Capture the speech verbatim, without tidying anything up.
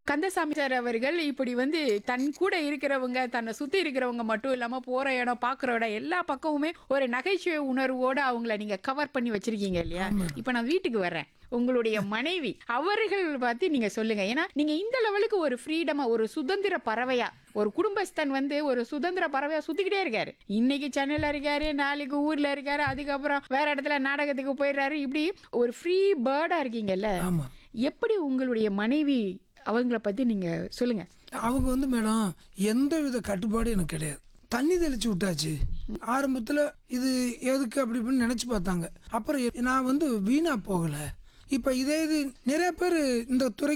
Kandasamy sir அவர்கள் இப்படி வந்து தன் கூட இருக்கிறவங்க, தன்னை சுத்தி இருக்கிறவங்க மட்டும் இல்லாம போற இடம், பார்க்குற இடம் எல்லா பக்கமுமே ஒரு நகைச்சுவை உணர்வோட அவங்கள நீங்க கவர் பண்ணி வச்சிருக்கீங்க இல்லையா? ஆமாங்க. இப்ப நான் வீட்டுக்கு வர்றேன். உங்களுடைய மனைவி அவர்கள் பத்தி நீங்க சொல்லுங்க. ஏன்னா நீங்க இந்த லெவலுக்கு ஒரு ஃப்ரீடமா ஒரு சுதந்திர பறவையா ஒரு குடும்பஸ்தன் வந்து ஒரு சுதந்திர பறவையா சுத்திக்கிட்டே இருக்காரு. இன்னைக்கு சென்னையில இருக்காரு, நாளைக்கு ஊர்ல இருக்காரு, அதுக்கப்புறம் வேற இடத்துல நாடகத்துக்கு போயிடுறாரு. இப்படி ஒரு ஃப்ரீ பேர்டா இருக்கீங்கல்ல. ஆமா. எப்படி உங்களுடைய மனைவி அவங்கள பத்தி நீங்க சொல்லுங்க. அவங்க வந்து மேடம் எந்த வித கட்டுப்பாடும் எனக்கு கிடையாது. தண்ணி தெளிச்சு விட்டாச்சு. ஆரம்பத்தில் இது எதுக்கு அப்படி இப்படின்னு நினச்சி பார்த்தாங்க. அப்புறம் நான் வந்து வீணாக போகலை. இப்போ இதே இது நிறைய பேர் இந்த துறை